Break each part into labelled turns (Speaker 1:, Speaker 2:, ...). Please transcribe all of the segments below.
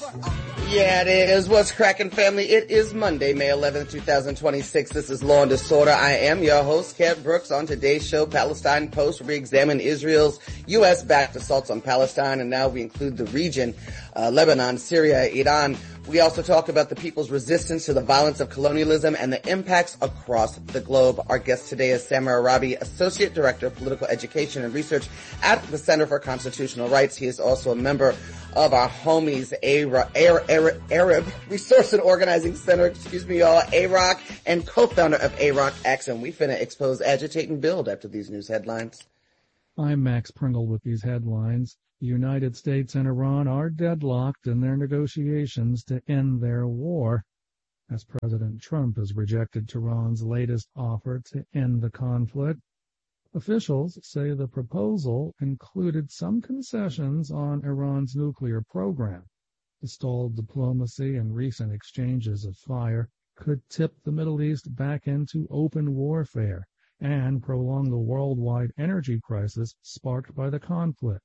Speaker 1: Yeah, it is. What's cracking, family? It is Monday, May 11th, 2026. This is Law and Disorder. I am your host, Kat Brooks. On today's show, Palestine Post, we examine Israel's U.S.-backed assaults on Palestine, and now we include the region, Lebanon, Syria, Iran. We also talk about the people's resistance to the violence of colonialism and the impacts across the globe. Our guest today is Samer Arabi, Associate Director of Political Education and Research at the Center for Constitutional Rights. He is also a member of our homies, Arab Resource and Organizing Center, AROC, and co-founder of AROC Action. We finna expose, agitate, and build after these news headlines.
Speaker 2: I'm Max Pringle with these headlines. The United States and Iran are deadlocked in their negotiations to end their war, as President Trump has rejected Tehran's latest offer to end the conflict. Officials say the proposal included some concessions on Iran's nuclear program. The stalled diplomacy and recent exchanges of fire could tip the Middle East back into open warfare and prolong the worldwide energy crisis sparked by the conflict.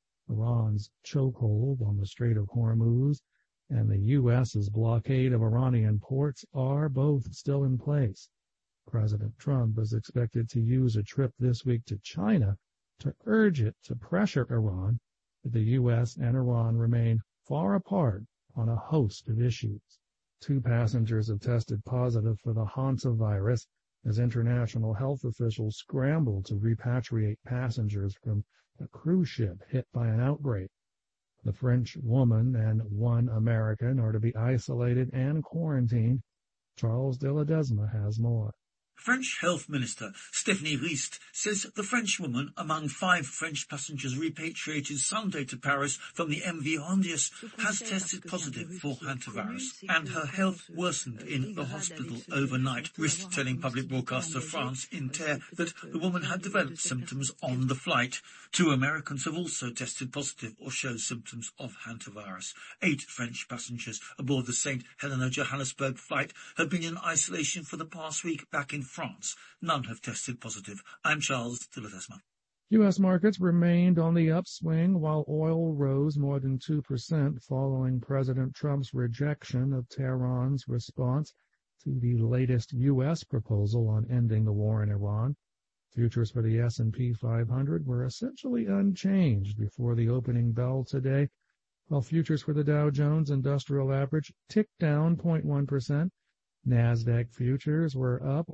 Speaker 2: Iran's chokehold on the Strait of Hormuz and the U.S.'s blockade of Iranian ports are both still in place. President Trump is expected to use a trip this week to China to urge it to pressure Iran, but the U.S. and Iran remain far apart on a host of issues. 2 passengers have tested positive for the hantavirus as international health officials scramble to repatriate passengers from a cruise ship hit by an outbreak. The French woman and 1 American are to be isolated and quarantined. Charles de Ledesma has more.
Speaker 3: French Health Minister Stéphanie Rist says the French woman, among 5 French passengers repatriated Sunday to Paris from the MV Hondius, has tested positive for hantavirus, and her health worsened in the hospital overnight. Rist telling public broadcaster France Inter that the woman had developed symptoms on the flight. 2 Americans have also tested positive or show symptoms of hantavirus. 8 French passengers aboard the St. Helena Johannesburg flight have been in isolation for the past week back in France. None have tested positive. I'm Charles de Ledesma.
Speaker 2: U.S. markets remained on the upswing while oil rose more than 2% following President Trump's rejection of Tehran's response to the latest U.S. proposal on ending the war in Iran. Futures for the S&P 500 were essentially unchanged before the opening bell today, while futures for the Dow Jones Industrial Average ticked down 0.1%. NASDAQ futures were up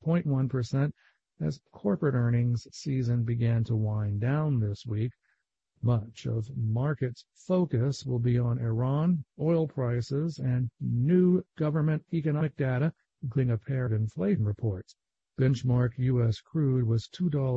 Speaker 2: 0.1% as corporate earnings season began to wind down this week. Much of markets' focus will be on Iran, oil prices, and new government economic data, including a pair of inflation reports. Benchmark U.S. crude was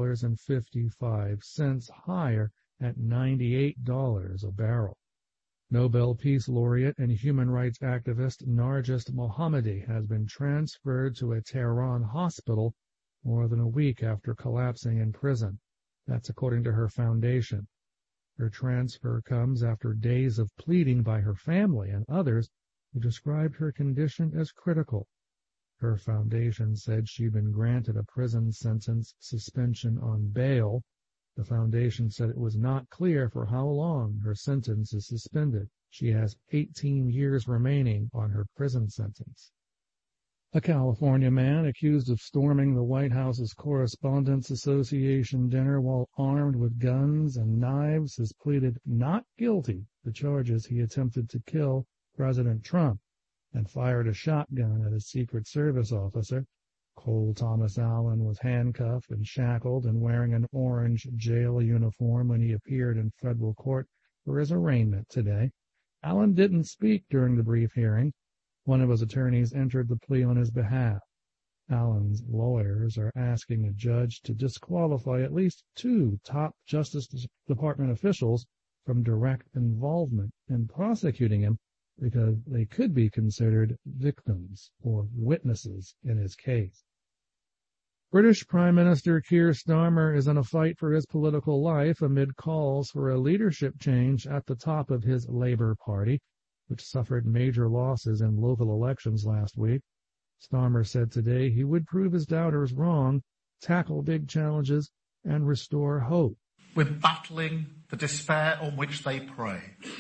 Speaker 2: $2.55 higher at $98 a barrel. Nobel Peace Laureate and human rights activist Narges Mohammadi has been transferred to a Tehran hospital more than a week after collapsing in prison. That's according to her foundation. Her transfer comes after days of pleading by her family and others who described her condition as critical. Her foundation said she'd been granted a prison sentence suspension on bail. The foundation said it was not clear for how long her sentence is suspended. She has 18 years remaining on her prison sentence. A California man accused of storming the White House's Correspondents Association dinner while armed with guns and knives has pleaded not guilty to charges he attempted to kill President Trump and fired a shotgun at a Secret Service officer. Cole Thomas Allen was handcuffed and shackled and wearing an orange jail uniform when he appeared in federal court for his arraignment today. Allen didn't speak during the brief hearing. One of his attorneys entered the plea on his behalf. Allen's lawyers are asking the judge to disqualify at least 2 top Justice Department officials from direct involvement in prosecuting him because they could be considered victims or witnesses in his case. British Prime Minister Keir Starmer is in a fight for his political life amid calls for a leadership change at the top of his Labour Party, which suffered major losses in local elections last week. Starmer said today he would prove his doubters wrong, tackle big challenges, and restore hope.
Speaker 4: We're battling the despair on which they prey.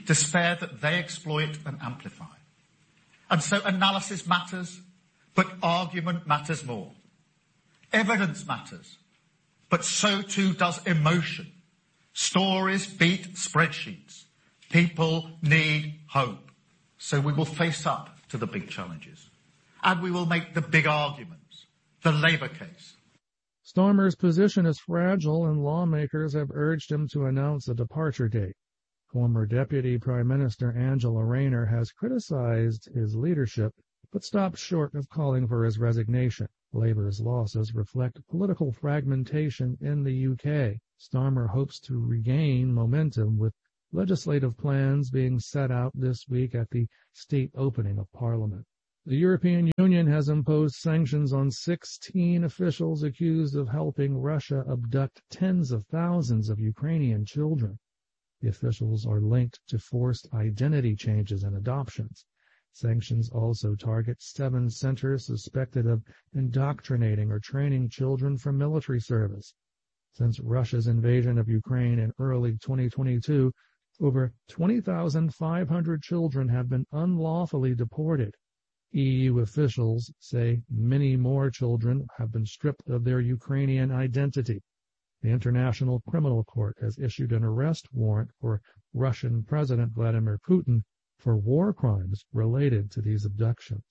Speaker 4: despair that they exploit and amplify. And so analysis matters, but argument matters more. Evidence matters, but so too does emotion. Stories beat spreadsheets. People need hope. So we will face up to the big challenges. And we will make the big arguments. The Labour case.
Speaker 2: Starmer's position is fragile, and lawmakers have urged him to announce a departure date. Former Deputy Prime Minister Angela Rayner has criticized his leadership, but stopped short of calling for his resignation. Labour's losses reflect political fragmentation in the UK. Starmer hopes to regain momentum with legislative plans being set out this week at the state opening of Parliament. The European Union has imposed sanctions on 16 officials accused of helping Russia abduct tens of thousands of Ukrainian children. The officials are linked to forced identity changes and adoptions. Sanctions also target 7 centers suspected of indoctrinating or training children for military service. Since Russia's invasion of Ukraine in early 2022, over 20,500 children have been unlawfully deported. EU officials say many more children have been stripped of their Ukrainian identity. The International Criminal Court has issued an arrest warrant for Russian President Vladimir Putin for war crimes related to these abductions.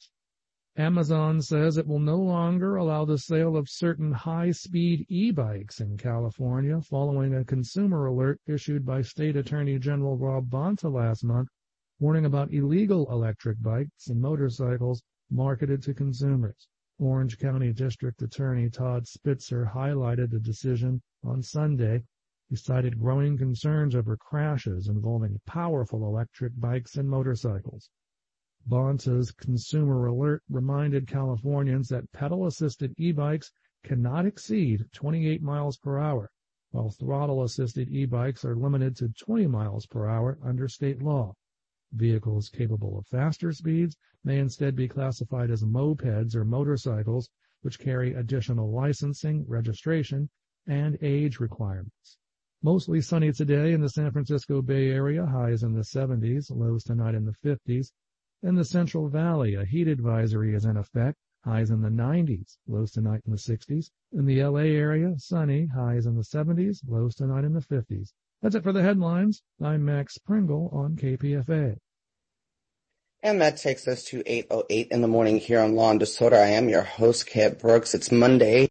Speaker 2: Amazon says it will no longer allow the sale of certain high-speed e-bikes in California following a consumer alert issued by State Attorney General Rob Bonta last month, warning about illegal electric bikes and motorcycles marketed to consumers. Orange County District Attorney Todd Spitzer highlighted the decision on Sunday. He cited growing concerns over crashes involving powerful electric bikes and motorcycles. Bonta's consumer alert reminded Californians that pedal-assisted e-bikes cannot exceed 28 miles per hour, while throttle-assisted e-bikes are limited to 20 miles per hour under state law. Vehicles capable of faster speeds may instead be classified as mopeds or motorcycles, which carry additional licensing, registration, and age requirements. Mostly sunny today in the San Francisco Bay Area, highs in the 70s, lows tonight in the 50s. In the Central Valley, a heat advisory is in effect, highs in the 90s, lows tonight in the 60s. In the LA area, sunny, highs in the 70s, lows tonight in the 50s. That's it for the headlines. I'm Max Pringle on KPFA.
Speaker 1: And that takes us to 8:08 in the morning here on Law and Disorder. I am your host, Kat Brooks. It's Monday.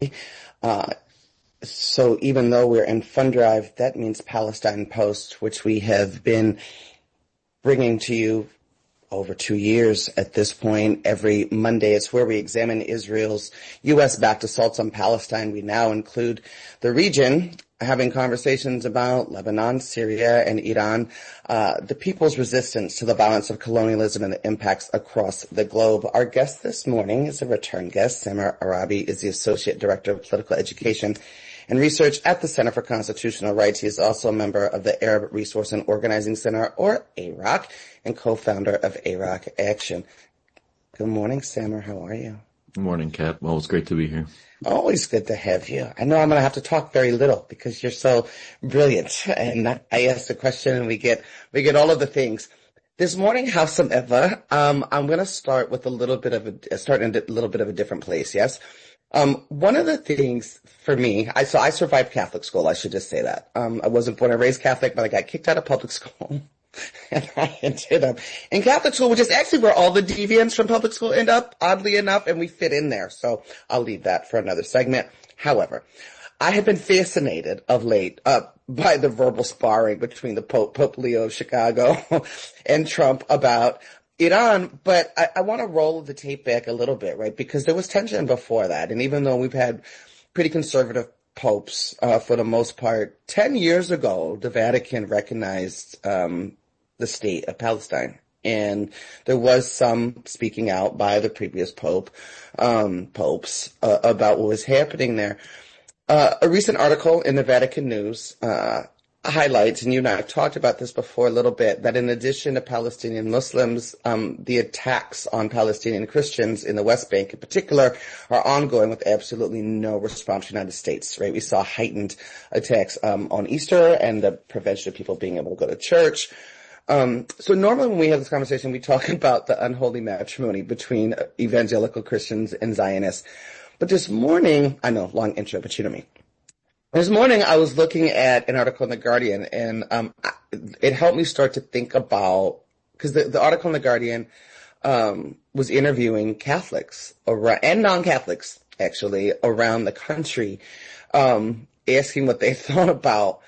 Speaker 1: So even though we're in Fund Drive, that means Palestine Post, which we have been bringing to you over 2 years at this point. Every Monday, it's where we examine Israel's U.S.-backed assaults on Palestine. We now include the region, having conversations about Lebanon, Syria, and Iran, the people's resistance to the violence of colonialism and the impacts across the globe. Our guest this morning is a return guest. Samer Arabi is the Associate Director of Political Education and Research at the Center for Constitutional Rights. He is also a member of the Arab Resource and Organizing Center, or AROC, and co-founder of AROC Action. Good morning, Samer. How are you?
Speaker 5: Good morning, Kat. Well, it's great to be here.
Speaker 1: Always good to have you. I know I'm going to have to talk very little because you're so brilliant. And I ask the question and we get all of the things. This morning, howsoever, I'm going to start with a little bit of a different place. Yes. One of the things for me, I survived Catholic school. I should just say that. I wasn't born and raised Catholic, but I got kicked out of public school. And I ended up in Catholic school, which is actually where all the deviants from public school end up, oddly enough, and we fit in there. So I'll leave that for another segment. However, I have been fascinated of late by the verbal sparring between the Pope Leo of Chicago and Trump about Iran, but I want to roll the tape back a little bit, right? Because there was tension before that. And even though we've had pretty conservative popes, for the most part, 10 years ago, the Vatican recognized, the state of Palestine. And there was some speaking out by the previous popes, about what was happening there. A recent article in the Vatican News, highlights, and you and I have talked about this before a little bit, that in addition to Palestinian Muslims, the attacks on Palestinian Christians in the West Bank in particular are ongoing with absolutely no response from the United States, right? We saw heightened attacks on Easter and the prevention of people being able to go to church. So normally when we have this conversation, we talk about the unholy matrimony between evangelical Christians and Zionists. But this morning, I know, long intro, but you know me. This morning I was looking at an article in The Guardian, and it helped me start to think about, because the article in The Guardian was interviewing Catholics and non-Catholics, actually, around the country, asking what they thought about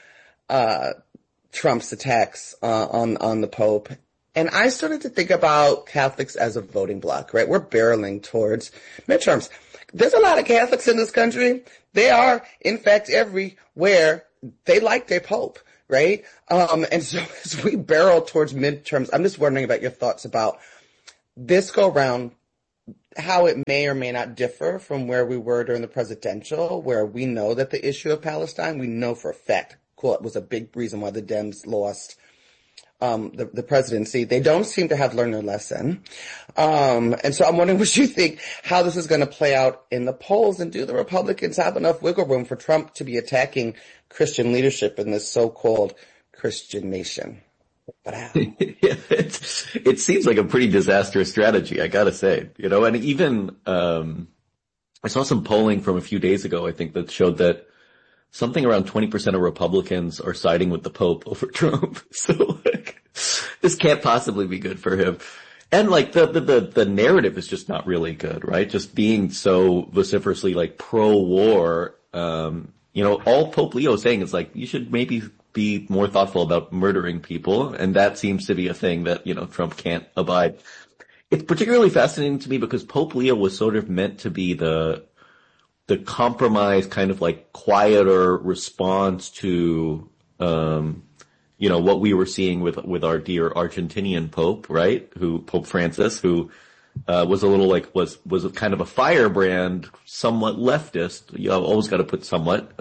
Speaker 1: Trump's attacks on the Pope. And I started to think about Catholics as a voting bloc, right? We're barreling towards midterms. There's a lot of Catholics in this country. They are, in fact, everywhere. They like their Pope, right? And so as we barrel towards midterms, I'm just wondering about your thoughts about this go round, how it may or may not differ from where we were during the presidential, where we know that the issue of Palestine, we know for a fact, cool, it was a big reason why the Dems lost the presidency. They don't seem to have learned their lesson. And so I'm wondering what you think, how this is going to play out in the polls, and do the Republicans have enough wiggle room for Trump to be attacking Christian leadership in this so-called Christian nation? But how?
Speaker 5: It seems like a pretty disastrous strategy, I gotta say, and even, I saw some polling from a few days ago, I think, that showed that something around 20% of Republicans are siding with the Pope over Trump. So this can't possibly be good for him. And the narrative is just not really good, right? Just being so vociferously pro-war, all Pope Leo is saying is you should maybe be more thoughtful about murdering people. And that seems to be a thing that, Trump can't abide. It's particularly fascinating to me because Pope Leo was sort of meant to be the compromise kind of quieter response to, what we were seeing with our dear Argentinian Pope, right? Pope Francis, who, was a little was kind of a firebrand, somewhat leftist. You always got to put somewhat,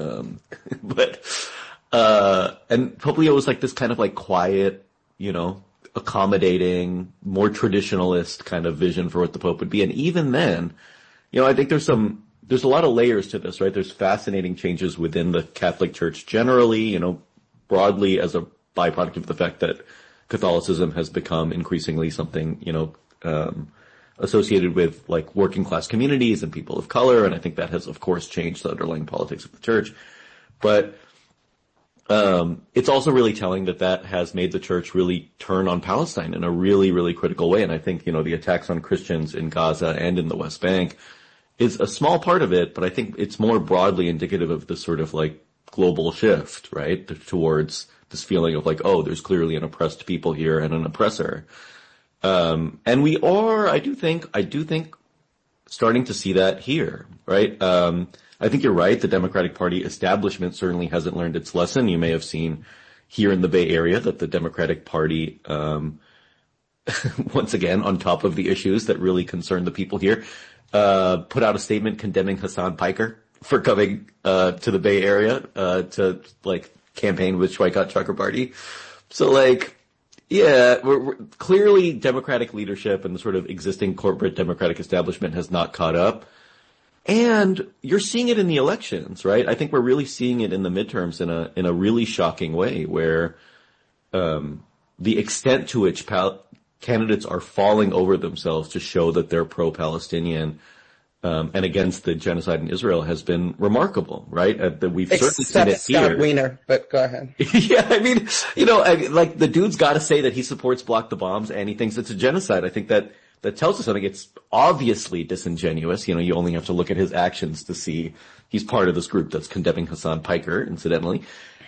Speaker 5: and Pope Leo was this kind of quiet, accommodating, more traditionalist kind of vision for what the Pope would be. And even then, I think there's a lot of layers to this, right? There's fascinating changes within the Catholic Church generally, broadly as a byproduct of the fact that Catholicism has become increasingly something, associated with working class communities and people of color. And I think that has, of course, changed the underlying politics of the church. But it's also really telling that has made the church really turn on Palestine in a really, really critical way. And I think, the attacks on Christians in Gaza and in the West Bank is a small part of it, but I think it's more broadly indicative of this sort of global shift, right? Towards this feeling of oh, there's clearly an oppressed people here and an oppressor. And we are, I do think starting to see that here, right? I think you're right. The Democratic Party establishment certainly hasn't learned its lesson. You may have seen here in the Bay Area that the Democratic Party, once again, on top of the issues that really concern the people here, put out a statement condemning Hassan Piker for coming to the Bay Area to campaign with Schweikart Chakrabarty. So we're clearly Democratic leadership and the sort of existing corporate Democratic establishment has not caught up. And you're seeing it in the elections, right? I think we're really seeing it in the midterms in a really shocking way, where the extent to which candidates are falling over themselves to show that they're pro-Palestinian and against the genocide in Israel has been remarkable, right? We've certainly seen it here.
Speaker 1: Scott Wiener, but go ahead.
Speaker 5: Yeah, I mean, the dude's got to say that he supports Block the Bombs and he thinks it's a genocide. I think that tells us something. It's obviously disingenuous. You only have to look at his actions to see he's part of this group that's condemning Hassan Piker, incidentally.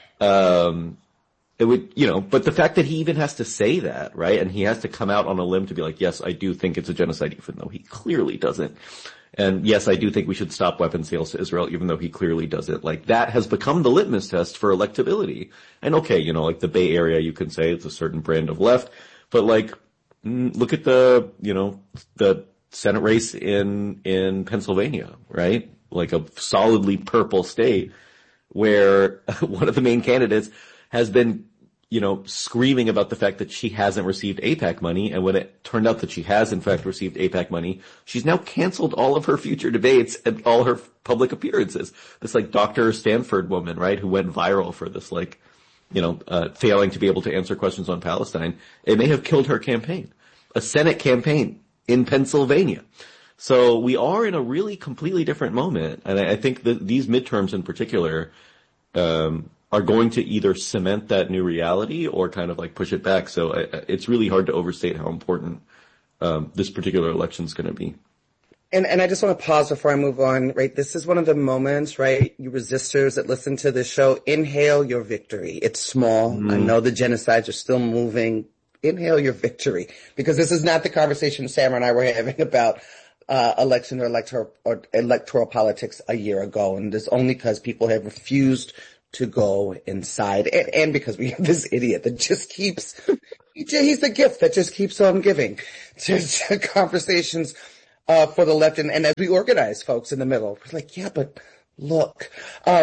Speaker 5: It would, but the fact that he even has to say that, right? And he has to come out on a limb to be yes, I do think it's a genocide, even though he clearly doesn't. And yes, I do think we should stop weapons sales to Israel, even though he clearly doesn't. That has become the litmus test for electability. And okay, the Bay Area, you can say it's a certain brand of left, but look at the Senate race in Pennsylvania, right? A solidly purple state where one of the main candidates has been, screaming about the fact that she hasn't received AIPAC money. And when it turned out that she has in fact received AIPAC money, she's now canceled all of her future debates and all her public appearances. This Dr. Stanford woman, right? Who went viral for this failing to be able to answer questions on Palestine, it may have killed her campaign, a Senate campaign in Pennsylvania. So we are in a really completely different moment. And I think that these midterms in particular, are going to either cement that new reality or kind of like push it back. So it's really hard to overstate how important, this particular election is going to be.
Speaker 1: And I just want to pause before I move on, right? This is one of the moments, right? You resistors that listen to this show, inhale your victory. It's small. I know the genocides are still moving. Inhale your victory, because this is not the conversation Sam and I were having about election or electoral politics a year ago. And it's only because people have refused to go inside, and because we have this idiot that just keeps, he's the gift that just keeps on giving to conversations for the left. And as we organize folks in the middle, we're like, yeah, but look.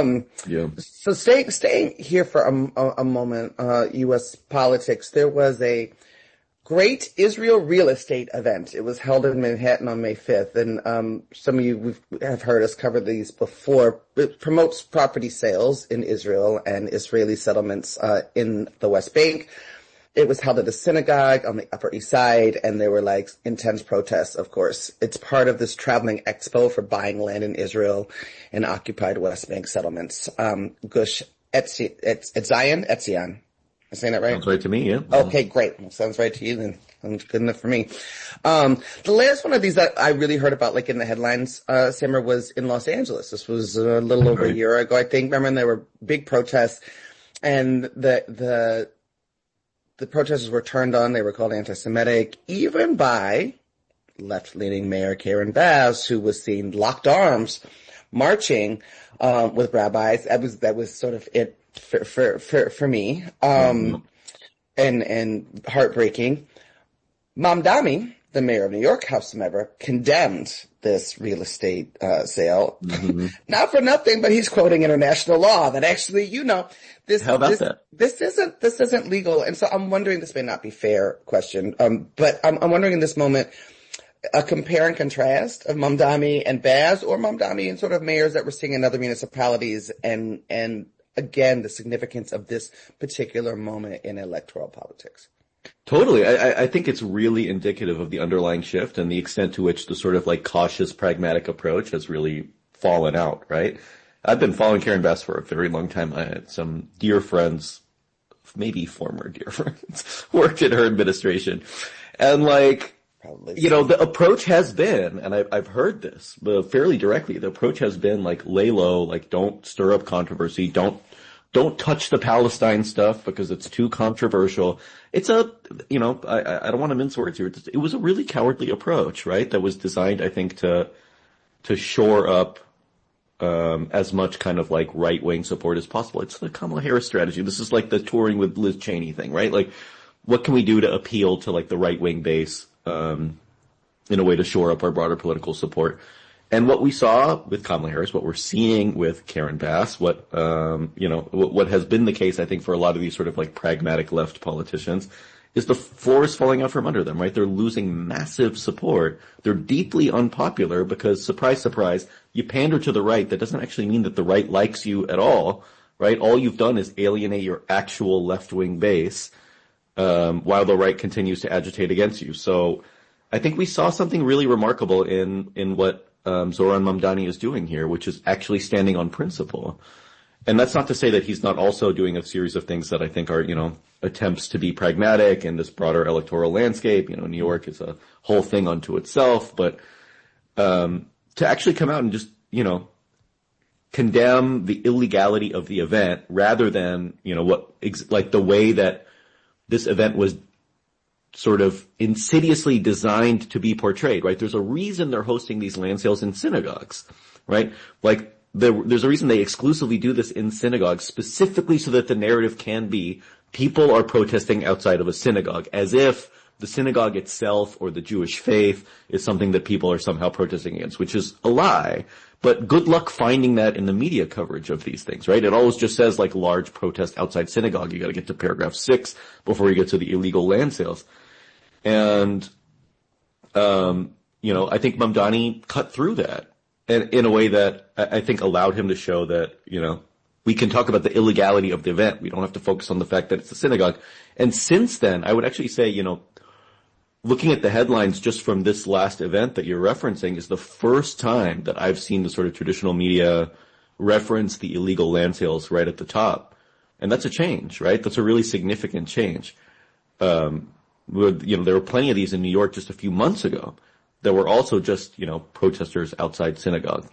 Speaker 1: So staying here for a moment, U.S. politics, there was a great Israel real estate event. It was held in Manhattan on May 5th. And some of you have heard us cover these before. It promotes property sales in Israel and Israeli settlements in the West Bank. It was held at a synagogue on the Upper East Side, and there were like intense protests, of course. It's part of this traveling expo for buying land in Israel and occupied West Bank settlements. Gush Etzion. Am I saying that right?
Speaker 5: Sounds right to me, yeah.
Speaker 1: Okay, great. Well, sounds right to you then. Sounds good enough for me. The last one of these that I really heard about, like in the headlines, Simmer, was in Los Angeles. This was a little over a year ago, I think. Remember, and there were big protests, and the protesters were turned on. They were called anti-Semitic, even by left-leaning Mayor Karen Bass, who was seen locked arms, marching with rabbis. That was sort of it for me, and heartbreaking. Mamdani, the mayor of New York, howsoever, condemned this real estate sale. Not for nothing, but he's quoting international law that actually, this.
Speaker 5: How about that?
Speaker 1: This isn't legal. And so I'm wondering, this may not be fair question, but I'm wondering in this moment, a compare and contrast of Mamdani and Baz, or Mamdani and sort of mayors that we're seeing in other municipalities, and again, the significance of this particular moment in electoral politics.
Speaker 5: Totally. I think it's really indicative of the underlying shift and the extent to which the sort of like cautious, pragmatic approach has really fallen out, right? I've been following Karen Bass for a very long time. I had some dear friends, maybe former dear friends, worked in her administration. And like, the approach has been, and I've heard this but fairly directly, the approach has been like lay low, like don't stir up controversy, don't touch the Palestine stuff because it's too controversial. It's I don't want to mince words here. It was a really cowardly approach, right? That was designed, I think, to shore up as much kind of like right-wing support as possible. It's the Kamala Harris strategy. This is like the touring with Liz Cheney thing, right? Like, what can we do to appeal to like the right-wing base in a way to shore up our broader political support? And what we saw with Kamala Harris, what we're seeing with Karen Bass, what has been the case, I think, for a lot of these sort of like pragmatic left politicians, is the floor is falling out from under them, right? They're losing massive support. They're deeply unpopular because, surprise, surprise, you pander to the right. That doesn't actually mean that the right likes you at all, right? All you've done is alienate your actual left-wing base, while the right continues to agitate against you. So I think we saw something really remarkable in what Zohran Mamdani is doing here, which is actually standing on principle. And that's not to say that he's not also doing a series of things that I think are, attempts to be pragmatic in this broader electoral landscape. New York is a whole thing unto itself, but to actually come out and just, condemn the illegality of the event rather than, the way that this event was sort of insidiously designed to be portrayed, right? There's a reason they're hosting these land sales in synagogues, right? Like, there's a reason they exclusively do this in synagogues, specifically so that the narrative can be people are protesting outside of a synagogue, as if the synagogue itself or the Jewish faith is something that people are somehow protesting against, which is a lie. But good luck finding that in the media coverage of these things, right? It always just says like large protest outside synagogue. You got to get to paragraph 6 before you get to the illegal land sales. And, I think Mamdani cut through that and in a way that I think allowed him to show that, we can talk about the illegality of the event. We don't have to focus on the fact that it's a synagogue. And since then, I would actually say, looking at the headlines just from this last event that you're referencing is the first time that I've seen the sort of traditional media reference the illegal land sales right at the top. And that's a change, right? That's a really significant change. There were plenty of these in New York just a few months ago that were also just, protesters outside synagogue,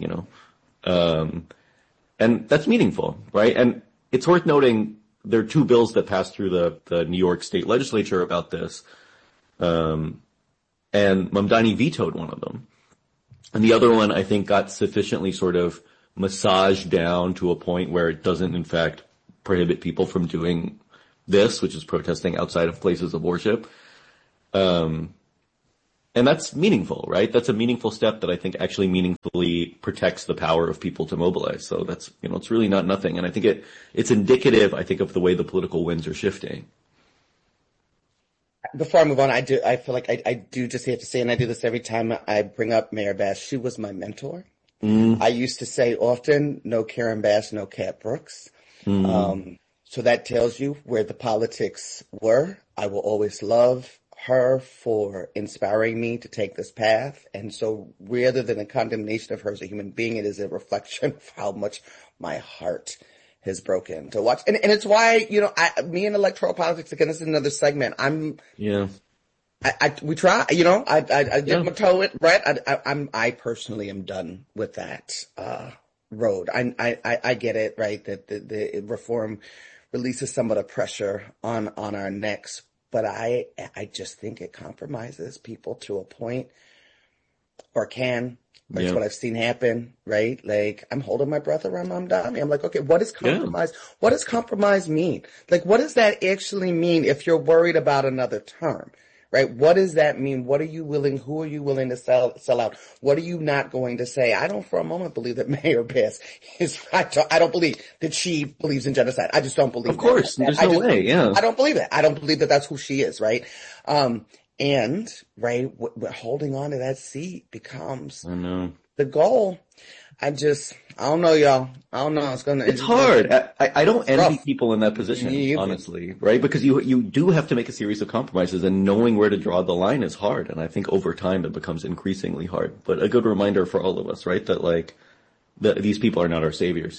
Speaker 5: and that's meaningful, right? And it's worth noting there are two bills that passed through the New York State Legislature about this. And Mamdani vetoed one of them. And the other one, I think, got sufficiently sort of massaged down to a point where it doesn't, in fact, prohibit people from doing this, which is protesting outside of places of worship. And that's meaningful, right? That's a meaningful step that I think actually meaningfully protects the power of people to mobilize. So that's, it's really not nothing. And I think it's indicative, I think, of the way the political winds are shifting.
Speaker 1: Before I move on, I feel like I do just have to say, and I do this every time I bring up Mayor Bass, she was my mentor. I used to say often, no Karen Bass, no Cat Brooks. So that tells you where the politics were. I will always love her for inspiring me to take this path. And so rather than a condemnation of her as a human being, it is a reflection of how much my heart has broken to watch. And it's why, me and electoral politics, again, this is another segment. We try, I dip my toe in, right? I personally am done with that, road. I get it, right? That the reform releases some of the pressure on our necks, but I just think it compromises people to a point, or can. That's what I've seen happen, right? Like, I'm holding my breath around Mamdani. I'm like, okay, what is compromise? What does compromise mean? Like, what does that actually mean if you're worried about another term, right? What does that mean? What are you willing, who are you willing to sell out? What are you not going to say? I don't for a moment believe that Mayor Bass is right. I don't believe that she believes in genocide. I just don't believe
Speaker 5: Of course, there's no way, yeah.
Speaker 1: I don't believe that. I don't believe that that's who she is, right? And, right, holding on to that seat becomes the goal. I don't know, y'all. I don't know.
Speaker 5: It's hard. I don't envy people in that position, honestly, right? Because you do have to make a series of compromises, and knowing where to draw the line is hard. And I think over time it becomes increasingly hard. But a good reminder for all of us, right? That these people are not our saviors,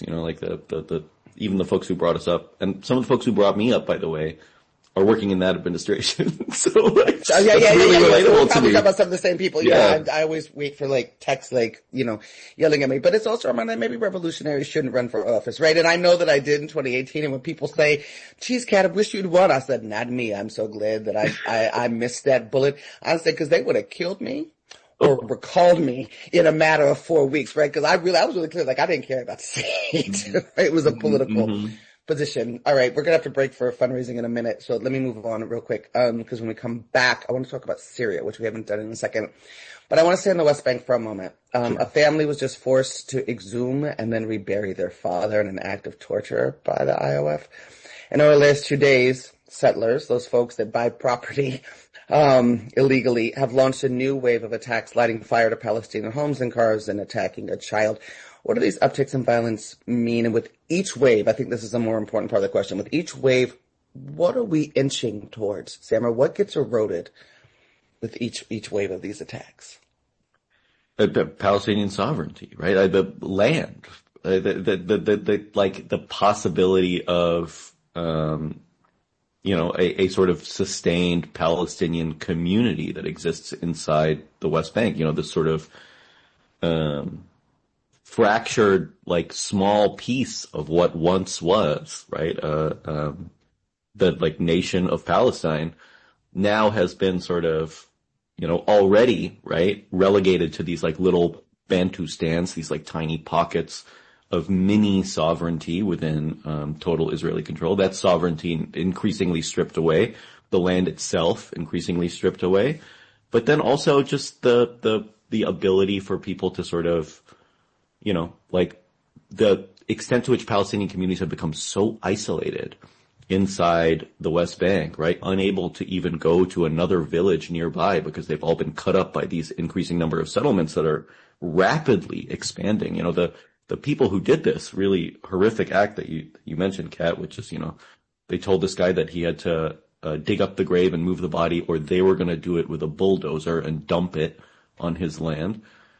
Speaker 5: even the folks who brought us up, and some of the folks who brought me up, by the way, are working in that administration. So that's really relatable to me.
Speaker 1: Talk about some of the same people. Yeah. I always wait for texts, yelling at me. But it's also a reminder that maybe revolutionaries shouldn't run for office, right? And I know that I did in 2018. And when people say, geez, Kat, I wish you'd won, I said, not me. I'm so glad that I missed that bullet. I said, because they would have killed me or recalled me in a matter of 4 weeks, right? Because I was really clear, I didn't care about the seat. It was a political position. All right, we're gonna have to break for fundraising in a minute, so let me move on real quick. Because when we come back, I want to talk about Syria, which we haven't done in a second. But I want to stay on the West Bank for a moment. Sure. A family was just forced to exhume and then rebury their father in an act of torture by the IOF. And over the last 2 days, settlers, those folks that buy property illegally, have launched a new wave of attacks, lighting fire to Palestinian homes and cars and attacking a child. What do these upticks in violence mean? And with each wave, I think this is a more important part of the question. With each wave, what are we inching towards, Samra? What gets eroded with each wave of these attacks?
Speaker 5: The Palestinian sovereignty, right? The land, the possibility of, a sort of sustained Palestinian community that exists inside the West Bank. This sort of, fractured, small piece of what once was, right? The nation of Palestine now has been sort of, already, right, relegated to these little Bantustans, these tiny pockets of mini sovereignty within total Israeli control. That sovereignty increasingly stripped away, the land itself increasingly stripped away, but then also just the ability for people to sort of, the extent to which Palestinian communities have become so isolated inside the West Bank, right? Unable to even go to another village nearby because they've all been cut up by these increasing number of settlements that are rapidly expanding. The the people who did this really horrific act that you mentioned, Kat, which is, they told this guy that he had to dig up the grave and move the body, or they were going to do it with a bulldozer and dump it on his land.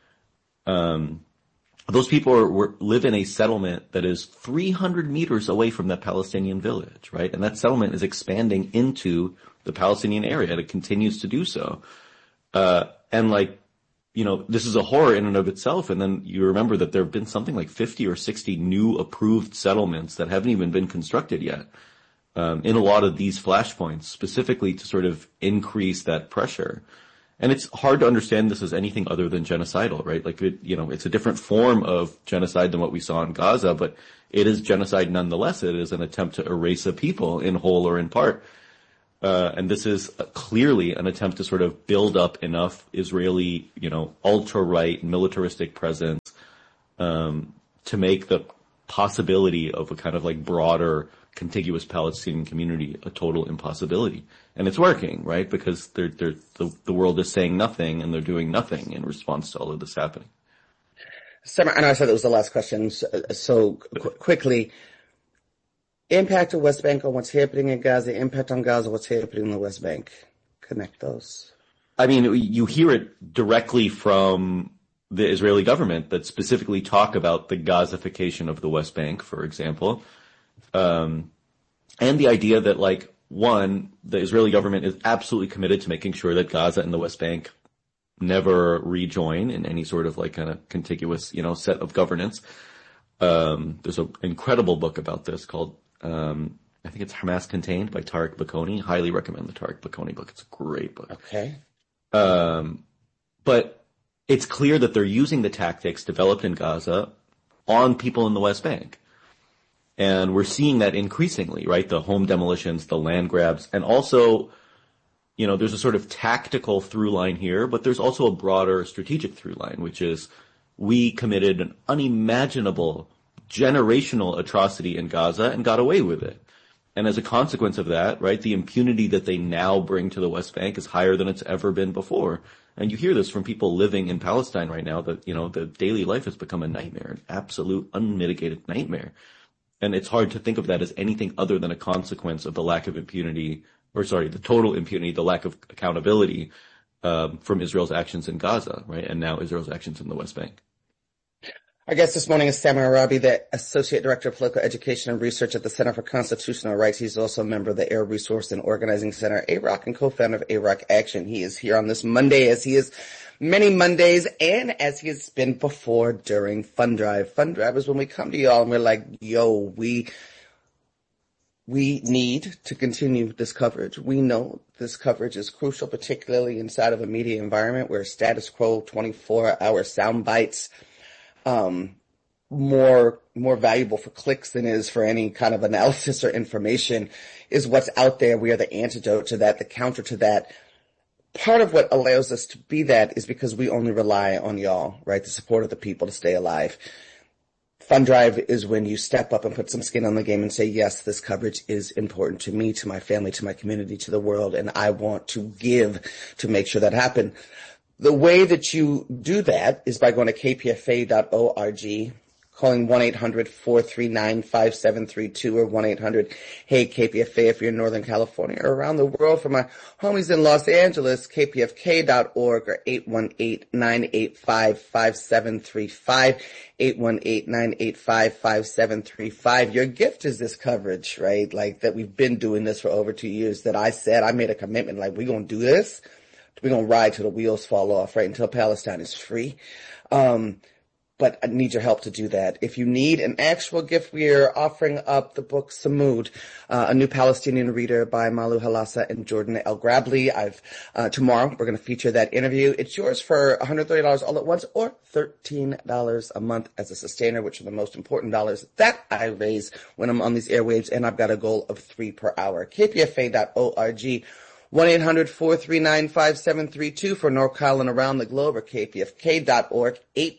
Speaker 5: Those people live in a settlement that is 300 meters away from that Palestinian village, right? And that settlement is expanding into the Palestinian area, and it continues to do so. This is a horror in and of itself. And then you remember that there have been something like 50 or 60 new approved settlements that haven't even been constructed yet, in a lot of these flashpoints, specifically to sort of increase that pressure. And it's hard to understand this as anything other than genocidal, right? Like, it's a different form of genocide than what we saw in Gaza, but it is genocide nonetheless. It is an attempt to erase a people in whole or in part. And this is clearly an attempt to sort of build up enough Israeli, ultra-right militaristic presence, to make the possibility of a kind of like broader contiguous Palestinian community a total impossibility. And it's working, right? Because the world is saying nothing and they're doing nothing in response to all of this happening.
Speaker 1: Samar, I know I said that was the last question, so quickly. Impact of West Bank on what's happening in Gaza, impact on Gaza, what's happening in the West Bank. Connect those.
Speaker 5: I mean, you hear it directly from the Israeli government that specifically talk about the Gazification of the West Bank, for example. And the idea that, the Israeli government is absolutely committed to making sure that Gaza and the West Bank never rejoin in any sort of kind of contiguous, set of governance. There's an incredible book about this called, I think it's Hamas Contained by Tariq Bakoni. Highly recommend the Tariq Bakoni book. It's a great book.
Speaker 1: Okay.
Speaker 5: But it's clear that they're using the tactics developed in Gaza on people in the West Bank. And we're seeing that increasingly, right? The home demolitions, the land grabs, and also, there's a sort of tactical through line here, but there's also a broader strategic through line, which is we committed an unimaginable generational atrocity in Gaza and got away with it. And as a consequence of that, right, the impunity that they now bring to the West Bank is higher than it's ever been before. And you hear this from people living in Palestine right now that, the daily life has become a nightmare, an absolute unmitigated nightmare. And it's hard to think of that as anything other than a consequence of the lack of impunity, the total impunity, the lack of accountability, from Israel's actions in Gaza, right? And now Israel's actions in the West Bank.
Speaker 1: Our guest this morning is Samar Arabi, the Associate Director of Political Education and Research at the Center for Constitutional Rights. He's also a member of the Arab Resource and Organizing Center, AROC, and co-founder of AROC Action. He is here on this Monday, as he is many Mondays, and as he has been before during Fund Drive. Fund Drive is when we come to y'all and we're like, we need to continue this coverage. We know this coverage is crucial, particularly inside of a media environment where status quo 24-hour sound bites more valuable for clicks than is for any kind of analysis or information is what's out there. We are the antidote to that, the counter to that. Part of what allows us to be that is because we only rely on y'all, right? The support of the people to stay alive. Fund Drive is when you step up and put some skin on the game and say, yes, this coverage is important to me, to my family, to my community, to the world, and I want to give to make sure that happens. The way that you do that is by going to kpfa.org, calling 1-800-439-5732 or 1-800-HEY-KPFA if you're in Northern California, or around the world. For my homies in Los Angeles, kpfk.org or 818-985-5735, 818-985-5735. Your gift is this coverage, right? That we've been doing this for over 2 years, that I made a commitment, we're going to do this. We're going to ride till the wheels fall off, right, until Palestine is free. But I need your help to do that. If you need an actual gift, we are offering up the book Samud, a new Palestinian reader by Malu Halassa and Jordan El Grabli. Tomorrow we're going to feature that interview. It's yours for $130 all at once, or $13 a month as a sustainer, which are the most important dollars that I raise when I'm on these airwaves, and I've got a goal of 3 per hour. kpfa.org. 1-800-439-5732 for NorCal and around the globe, or kpfk.org,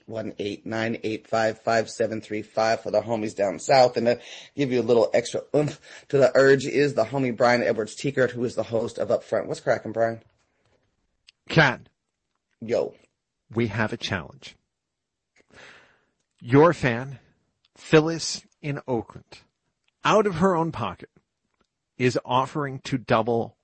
Speaker 1: 818-985-5735 for the homies down south. And to give you a little extra oomph to the urge is the homie Brian Edwards-Tiekert, who is the host of Upfront. What's cracking, Brian?
Speaker 6: Kat.
Speaker 1: Yo.
Speaker 6: We have a challenge. Your fan, Phyllis in Oakland, out of her own pocket, is offering to double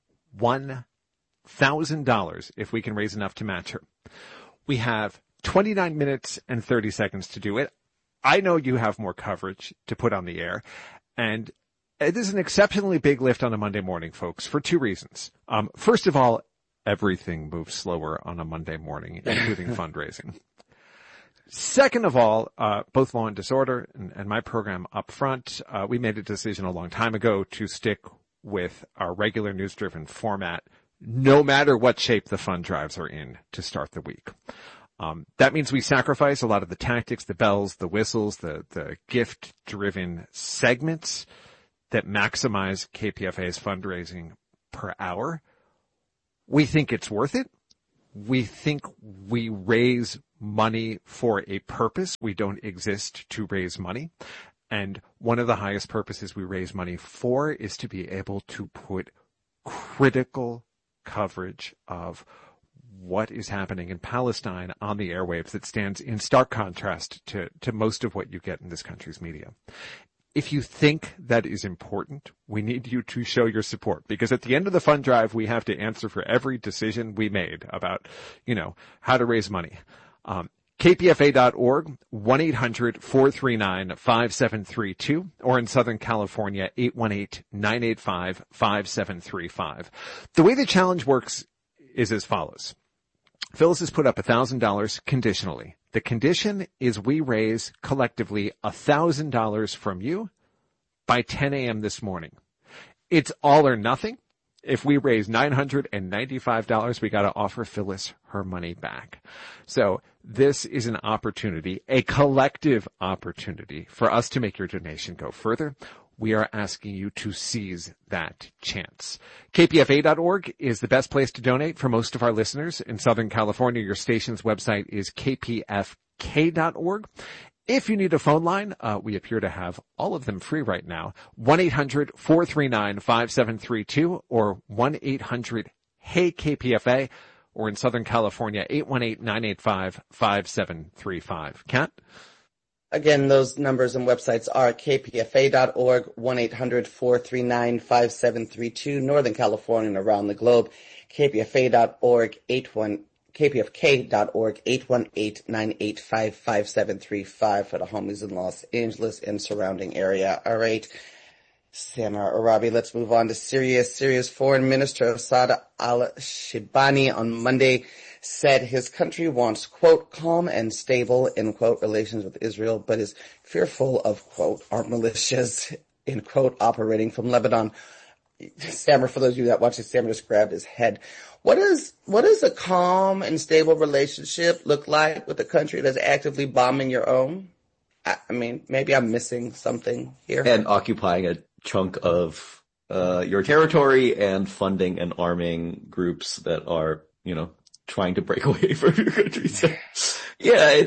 Speaker 6: $1,000 if we can raise enough to match her. We have 29 minutes and 30 seconds to do it. I know you have more coverage to put on the air, and it is an exceptionally big lift on a Monday morning, folks, for two reasons. First of all, everything moves slower on a Monday morning, including fundraising. Second of all, both Law and Disorder and my program up front, we made a decision a long time ago to stick with our regular news-driven format, no matter what shape the fund drives are in to start the week. That means we sacrifice a lot of the tactics, the bells, the whistles, the gift-driven segments that maximize KPFA's fundraising per hour. We think it's worth it. We think we raise money for a purpose. We don't exist to raise money. And one of the highest purposes we raise money for is to be able to put critical coverage of what is happening in Palestine on the airwaves that stands in stark contrast to most of what you get in this country's media. If you think that is important, we need you to show your support, because at the end of the fund drive, we have to answer for every decision we made about, how to raise money. KPFA.org, 1-800-439-5732, or in Southern California, 818-985-5735. The way the challenge works is as follows. Phyllis has put up $1,000 conditionally. The condition is we raise collectively $1,000 from you by 10 a.m. this morning. It's all or nothing. If we raise $995, we got to offer Phyllis her money back. So this is an opportunity, a collective opportunity for us to make your donation go further. We are asking you to seize that chance. KPFA.org is the best place to donate for most of our listeners. In Southern California, your station's website is kpfk.org. If you need a phone line, we appear to have all of them free right now. 1-800-439-5732 or 1-800-HEY-KPFA, or in Southern California, 818-985-5735. Kat?
Speaker 1: Again, those numbers and websites are kpfa.org, 1-800-439-5732, Northern California and around the globe, kpfa.org, kpfk.org, 818-985-5735 for the homies in Los Angeles and surrounding area. All right, Samar Arabi, let's move on to Syria. Syria's Foreign Minister Saad al-Shibani on Monday said his country wants, quote, calm and stable, end quote, relations with Israel, but is fearful of, quote, armed militias, end quote, operating from Lebanon. Samar, for those of you that watch it, Samar just grabbed his head. What does a calm and stable relationship look like with a country that's actively bombing your own? I mean, maybe I'm missing something here.
Speaker 5: And occupying a chunk of your territory and funding and arming groups that are, trying to break away from your country. So, yeah,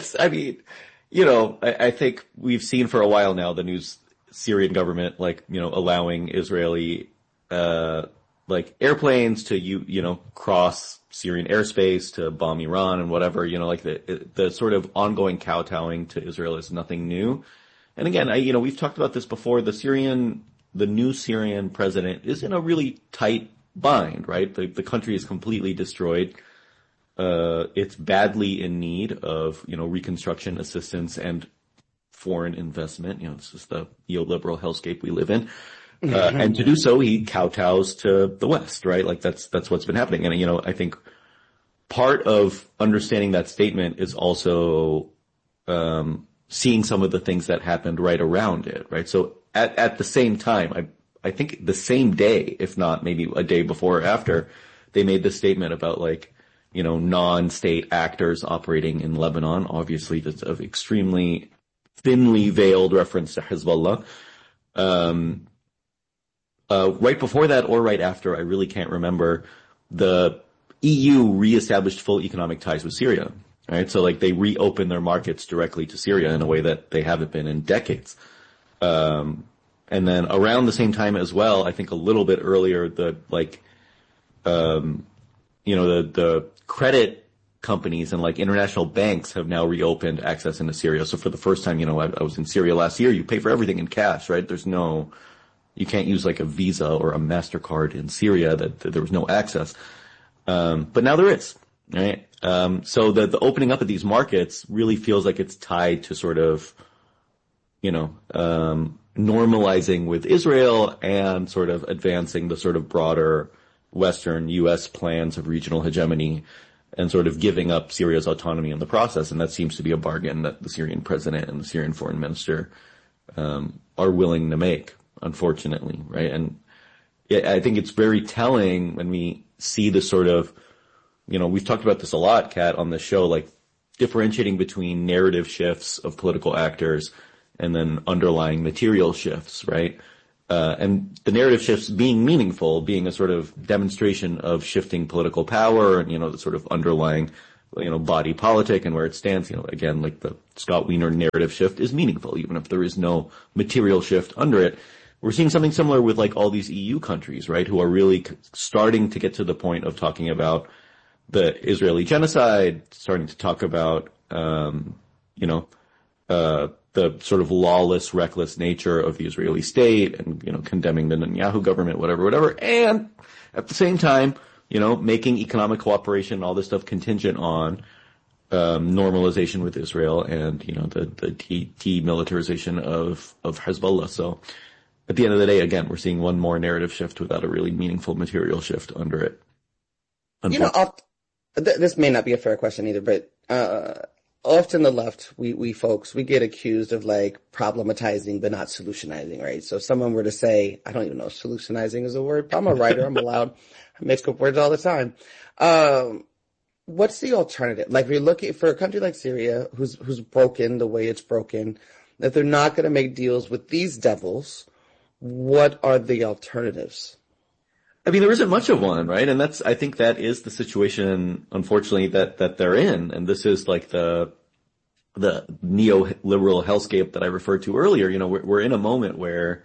Speaker 5: I think we've seen for a while now the new Syrian government, allowing Israeli, airplanes to, cross Syrian airspace to bomb Iran and whatever, the sort of ongoing kowtowing to Israel is nothing new. And again, we've talked about this before. The new Syrian president is in a really tight bind, right? The country is completely destroyed. It's badly in need of, reconstruction assistance and foreign investment. This is the neoliberal hellscape we live in. And to do so, he kowtows to the West, right? That's what's been happening. And, I think part of understanding that statement is also, seeing some of the things that happened right around it, right? So at the same time, I think the same day, if not maybe a day before or after, they made this statement about non-state actors operating in Lebanon. Obviously, that's an extremely thinly veiled reference to Hezbollah. Right before that or right after, I really can't remember, the EU reestablished full economic ties with Syria, right? So they reopened their markets directly to Syria in a way that they haven't been in decades. And then around the same time as well, I think a little bit earlier, the credit companies and like international banks have now reopened access into Syria. So for the first time, I was in Syria last year. You pay for everything in cash, right? You can't use like a Visa or a MasterCard in Syria that there was no access. But now there is, right? So the opening up of these markets really feels like it's tied to sort of, normalizing with Israel and sort of advancing the sort of broader Western U.S. plans of regional hegemony and sort of giving up Syria's autonomy in the process. And that seems to be a bargain that the Syrian president and the Syrian foreign minister are willing to make, unfortunately, right? And I think it's very telling when we see the sort of, we've talked about this a lot, Kat, on the show, like differentiating between narrative shifts of political actors and then underlying material shifts, right? And the narrative shifts being meaningful, being a sort of demonstration of shifting political power and, the sort of underlying, body politic and where it stands, again, like the Scott Wiener narrative shift is meaningful, even if there is no material shift under it. We're seeing something similar with like all these EU countries, right, who are really starting to get to the point of talking about the Israeli genocide, starting to talk about, the sort of lawless, reckless nature of the Israeli state and, condemning the Netanyahu government, whatever. And at the same time, making economic cooperation and all this stuff contingent on, normalization with Israel and, the demilitarization of Hezbollah. So at the end of the day, again, we're seeing one more narrative shift without a really meaningful material shift under it.
Speaker 1: This may not be a fair question either, but, often the left, we folks, we get accused of like problematizing but not solutionizing, right? So if someone were to say, I don't even know if solutionizing is a word, but I'm a writer, I'm allowed, I make up words all the time. What's the alternative? Like if you're looking for a country like Syria, who's broken the way it's broken, that they're not going to make deals with these devils, what are the alternatives?
Speaker 5: I mean, there isn't much of one, right? And I think that is the situation, unfortunately, that they're in. And this is like the neoliberal hellscape that I referred to earlier. We're in a moment where,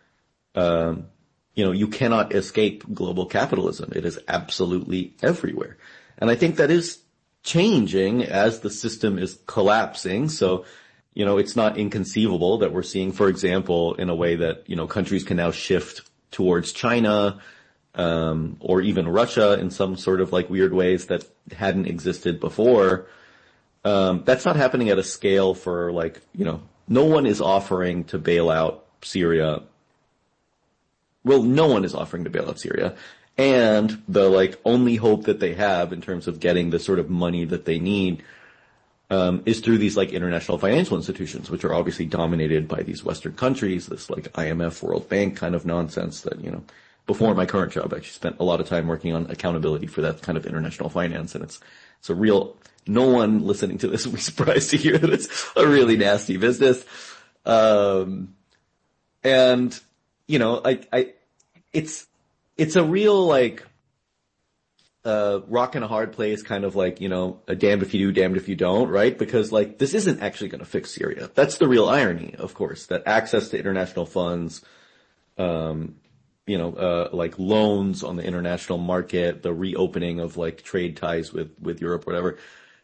Speaker 5: you cannot escape global capitalism. It is absolutely everywhere. And I think that is changing as the system is collapsing. So, it's not inconceivable that we're seeing, for example, in a way that, countries can now shift towards China, or even Russia in some sort of like weird ways that hadn't existed before. That's not happening at a scale for like, no one is offering to bail out Syria. Well, no one is offering to bail out Syria. And the like only hope that they have in terms of getting the sort of money that they need, is through these like international financial institutions, which are obviously dominated by these Western countries, this like IMF, World Bank kind of nonsense that, before my current job, I actually spent a lot of time working on accountability for that kind of international finance. And it's a real, no one listening to this will be surprised to hear that it's a really nasty business. It's a real like, rock and a hard place, kind of like, a damned if you do, damned if you don't, right? Because like, this isn't actually going to fix Syria. That's the real irony, of course, that access to international funds, like loans on the international market, the reopening of like trade ties with Europe, whatever.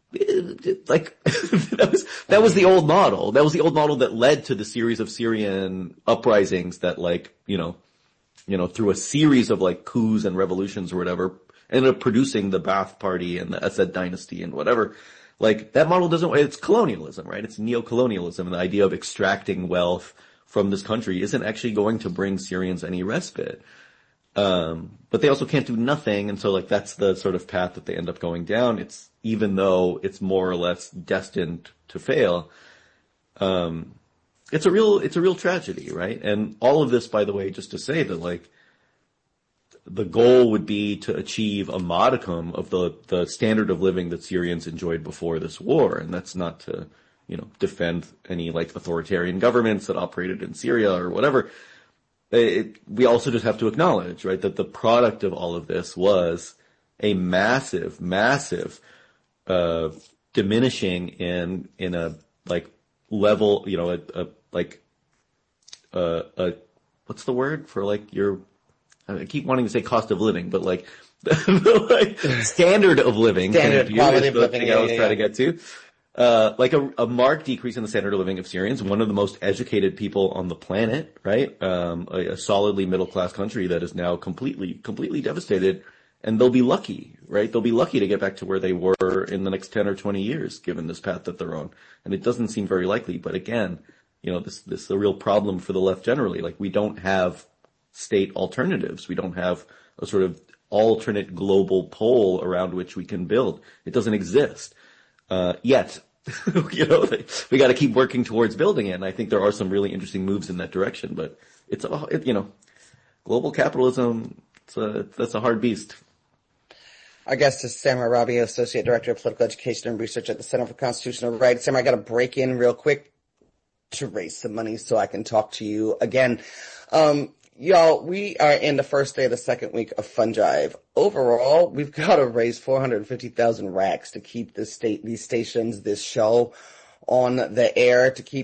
Speaker 5: That was the old model. That was the old model that led to the series of Syrian uprisings that like, through a series of like coups and revolutions or whatever, ended up producing the Ba'ath Party and the Assad dynasty and whatever. Like that model it's colonialism, right? It's neocolonialism, and the idea of extracting wealth from this country isn't actually going to bring Syrians any respite. But they also can't do nothing. And so like that's the sort of path that they end up going down. Even though it's more or less destined to fail, it's a real tragedy, right? And all of this, by the way, just to say that like, the goal would be to achieve a modicum of the standard of living that Syrians enjoyed before this war. And that's not to, defend any like authoritarian governments that operated in Syria or whatever. We also just have to acknowledge, right, that the product of all of this was a massive, diminishing in a like level, what's the word for like I keep wanting to say cost of living, but like Like, standard of living.
Speaker 1: Standard quality of living.
Speaker 5: I was trying to get to. Like a marked decrease in the standard of living of Syrians, one of the most educated people on the planet, right? A solidly middle-class country that is now completely devastated. And they'll be lucky, right? They'll be lucky to get back to where they were in the next 10 or 20 years, given this path that they're on. And it doesn't seem very likely. But again, this is a real problem for the left generally. Like, we don't have state alternatives. We don't have a sort of alternate global pole around which we can build. It doesn't exist. Yet, we got to keep working towards building it. And I think there are some really interesting moves in that direction. But global capitalism, that's a hard beast.
Speaker 1: Our guest is Samer Rabia, Associate Director of Political Education and Research at the Center for Constitutional Rights. Samer, I got to break in real quick to raise some money so I can talk to you again. Y'all, we are in the first day of the second week of Fund Drive. Overall, we've got to raise 450,000 racks to keep these stations, this show on the air, to keep